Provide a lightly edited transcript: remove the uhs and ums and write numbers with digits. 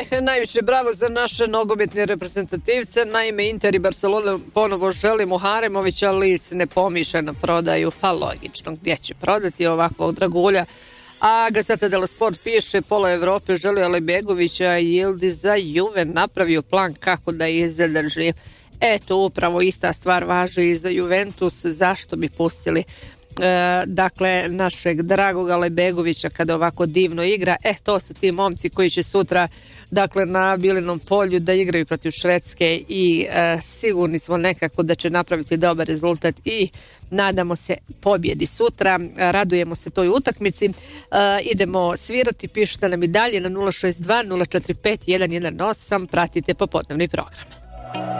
najviše bravo za naše nogometne reprezentativce. Naime, Inter i Barcelona ponovo želi Muharemović, ali se ne pomišlja na prodaju. Pa logično, gdje će prodati ovakvog dragulja? A Gazeta dello Sport piše, pola Evrope želi Alejbegovića i Yildiz za Juve napravio plan kako da ih zadrži. Eto, upravo ista stvar važi i za Juventus. Zašto bi pustili dakle našeg dragog Alejbegovića kada ovako divno igra? To su ti momci koji će sutra dakle na Bilinom polju da igraju protiv Švedske i sigurni smo nekako da će napraviti dobar rezultat i nadamo se pobjedi sutra. Radujemo se toj utakmici. Idemo svirati, pišite nam i dalje na 062 045 118, pratite popodnevni program.